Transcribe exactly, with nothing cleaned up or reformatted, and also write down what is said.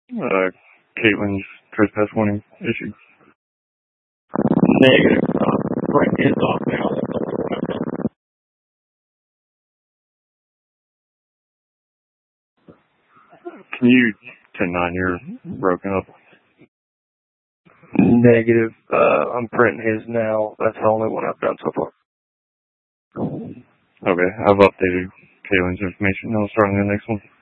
Uh, Caitlin's trespass warning issue. Negative. Uh, Frank is off now. That's all we're gonna do. Can you ten nine? You're broken up. Negative. Uh, I'm printing his now. That's the only one I've done so far. Okay, I've updated Caitlin's information. I'll start on the next one.